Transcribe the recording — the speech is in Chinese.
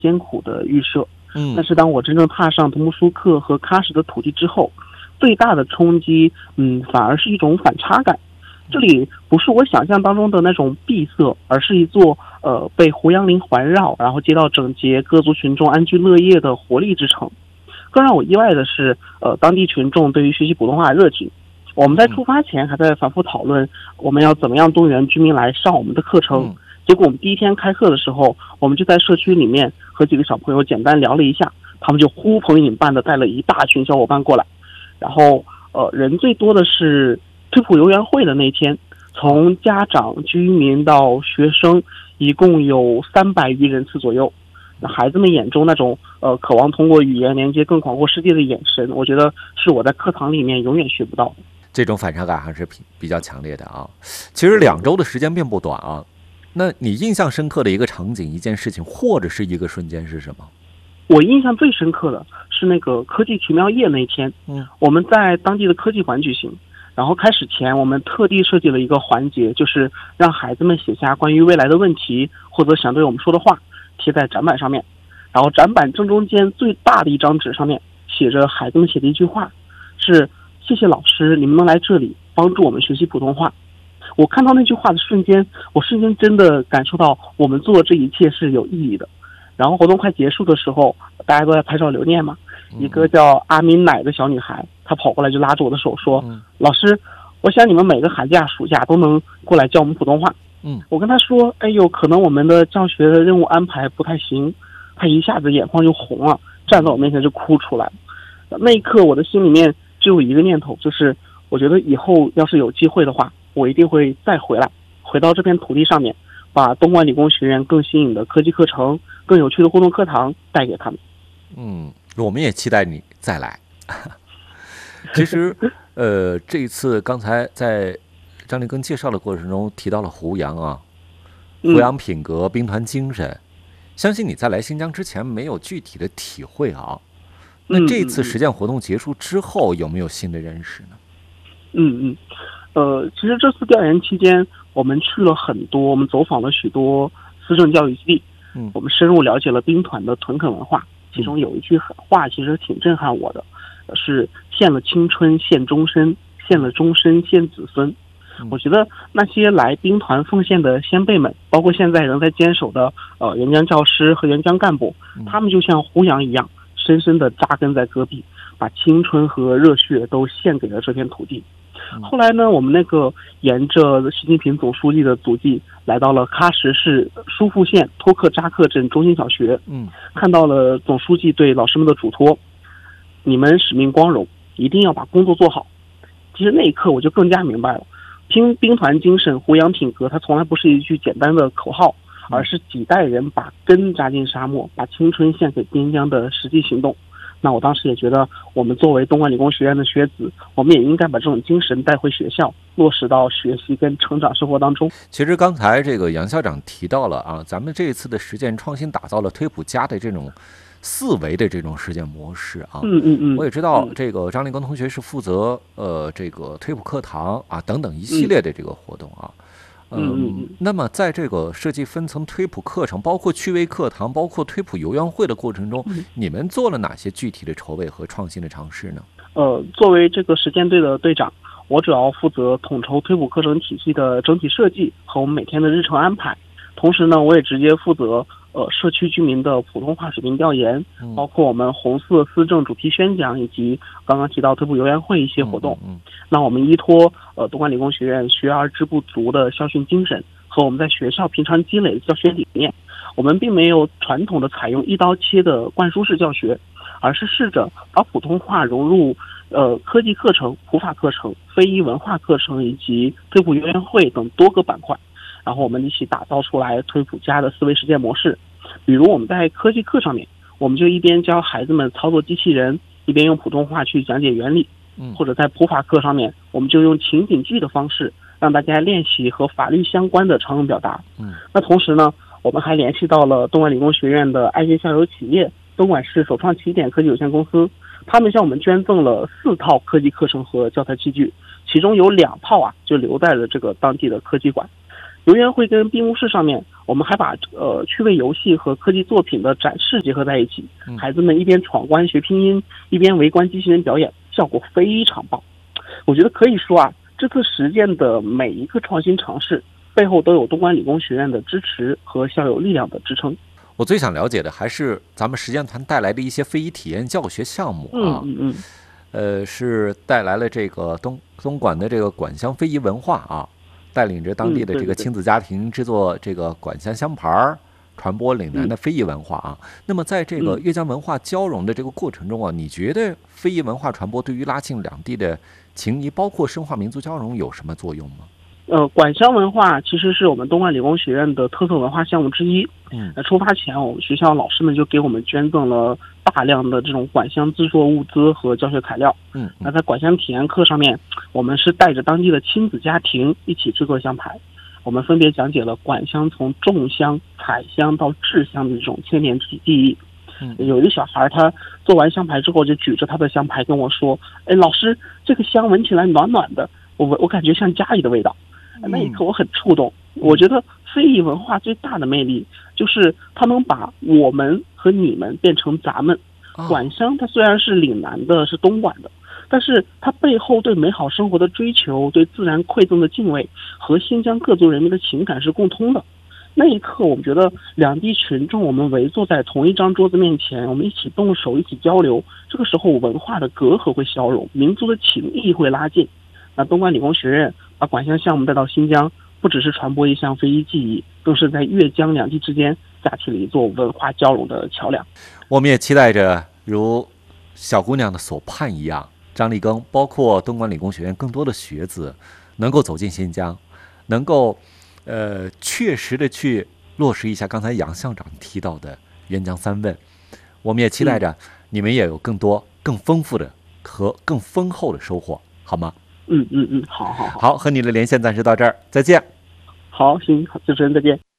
艰苦的预设。但是当我真正踏上图木苏克和喀什的土地之后，最大的冲击，反而是一种反差感。这里不是我想象当中的那种闭塞，而是一座被胡杨林环绕，然后街道整洁，各族群众安居乐业的活力之城。更让我意外的是，当地群众对于学习普通话的热情。我们在出发前还在反复讨论我们要怎么样动员居民来上我们的课程。结果我们第一天开课的时候，我们就在社区里面和几个小朋友简单聊了一下，他们就呼朋引伴的带了一大群小伙伴过来。然后人最多的是推普游园会的那天，从家长、居民到学生，一共有300余人次左右。那孩子们眼中那种渴望通过语言连接更广阔世界的眼神，我觉得是我在课堂里面永远学不到的。 这种反差感还是比较强烈的啊。其实2周的时间并不短啊。那你印象深刻的一个场景、一件事情或者是一个瞬间是什么？ 我印象最深刻的是那个科技奇妙夜那天，我们在当地的科技馆举行。然后开始前，我们特地设计了一个环节，就是让孩子们写下关于未来的问题或者想对我们说的话，贴在展板上面。然后展板正中间最大的一张纸上面写着孩子们写的一句话，是谢谢老师，你们能来这里帮助我们学习普通话。我看到那句话的瞬间，我瞬间真的感受到我们做的这一切是有意义的。然后活动快结束的时候，大家都在拍照留念嘛。一个叫阿敏奶的小女孩，她跑过来就拉着我的手说：“老师，我想你们每个寒假、暑假都能过来教我们普通话。”我跟她说：“哎呦，可能我们的教学的任务安排不太行。”她一下子眼眶就红了，站在我面前就哭出来了。那一刻，我的心里面只有一个念头，就是我觉得以后要是有机会的话，我一定会再回到这片土地上面，把东莞理工学院更新颖的科技课程、更有趣的互动课堂带给他们。 我们也期待你再来。其实，这一次刚才在张立庚介绍的过程中提到了胡杨啊，胡杨品格、兵团精神，相信你在来新疆之前没有具体的体会啊。那这次实践活动结束之后，有没有新的认识呢？ 其实这次调研期间，我们去了很多，我们走访了许多思政教育基地，我们深入了解了兵团的屯垦文化。其中有一句话其实挺震撼我的，是献了青春献终身，献了终身献子孙。我觉得那些来兵团奉献的先辈们，包括现在仍在坚守的援疆教师和援疆干部，他们就像胡杨一样，深深地扎根在戈壁，把青春和热血都献给了这片土地。后来呢，我们沿着习近平总书记的足迹，来到了喀什市疏附县托克扎克镇中心小学，看到了总书记对老师们的嘱托：你们使命光荣，一定要把工作做好。其实那一刻我就更加明白了，兵团精神、胡杨品格，它从来不是一句简单的口号，而是几代人把根扎进沙漠，把青春献给边疆的实际行动。那我当时也觉得，我们作为东莞理工学院的学子，我们也应该把这种精神带回学校，落实到学习跟成长生活当中。 其实刚才这个杨校长提到了啊，咱们这一次的实践创新打造了推普加的这种4维的这种实践模式啊。我也知道这个张立庚同学是负责这个推普课堂啊等等一系列的这个活动啊。那么在这个设计分层推普课程，包括趣味课堂，包括推普游园会的过程中，你们做了哪些具体的筹备和创新的尝试呢？ 作为这个实践队的队长，我主要负责统筹推普课程体系的整体设计和我们每天的日程安排。同时呢，我也直接负责社区居民的普通话水平调研，包括我们红色思政主题宣讲，以及刚刚提到推普游园会一些活动。那我们依托东莞理工学院学而知不足的校训精神和我们在学校平常积累的教学理念，我们并没有传统的采用一刀切的灌输式教学，而是试着把普通话融入科技课程、普法课程、非遗文化课程以及推普游园会等多个板块，然后我们一起打造出来推普加的思维实践模式。比如我们在科技课上面，我们就一边教孩子们操作机器人，一边用普通话去讲解原理，或者在普法课上面，我们就用情景剧的方式让大家练习和法律相关的常用表达。那同时呢，我们还联系到了东莞理工学院的爱心校友企业东莞市首创起点科技有限公司，他们向我们捐赠了4套科技课程和教材器具，其中有2套就留在了这个当地的科技馆。游园会跟闭幕式上面， 我们还把趣味游戏和科技作品的展示结合在一起，孩子们一边闯关学拼音，一边围观机器人表演，效果非常棒。我觉得可以说啊，这次实践的每一个创新尝试背后都有东莞理工学院的支持和校友力量的支撑。 我最想了解的还是咱们实践团带来的一些非遗体验教学项目啊，是带来了这个东莞的这个莞乡非遗文化啊，带领着当地的这个亲子家庭制作这个莞乡香牌，传播岭南的非遗文化啊。那么在这个粤江文化交融的这个过程中啊，你觉得非遗文化传播对于拉近两地的情谊，包括深化民族交融有什么作用吗？ 莞乡文化其实是我们东莞理工学院的特色文化项目之一。出发前，我们学校老师们就给我们捐赠了大量的这种莞乡制作物资和教学材料。那在莞乡体验课上面，我们是带着当地的亲子家庭一起制作香牌。我们分别讲解了莞乡从种香、采香到制香的这种千年记忆。有一个小孩，他做完香牌之后，就举着他的香牌跟我说：“哎，老师，这个香闻起来暖暖的，我感觉像家里的味道。”那一刻我很触动。我觉得非遗文化最大的魅力就是它能把我们和你们变成咱们。莞乡它虽然是岭南的，是东莞的，但是它背后对美好生活的追求，对自然馈赠的敬畏和新疆各族人民的情感是共通的。那一刻我们觉得两地群众，我们围坐在同一张桌子面前，我们一起动手，一起交流，这个时候文化的隔阂会消融，民族的情谊会拉近。那东莞理工学院把莞乡项目带到新疆，不只是传播一项非遗技艺，更是在粤江两地之间架起了一座文化交融的桥梁。 我们也期待着如小姑娘的所盼一样，张立庚包括东莞理工学院更多的学子能够走进新疆，能够确实的去落实一下刚才杨校长提到的援疆三问。我们也期待着你们也有更多更丰富的和更丰厚的收获，好吗？ 好， 和你的连线暂时到这儿，再见。 好，行，主持人再见。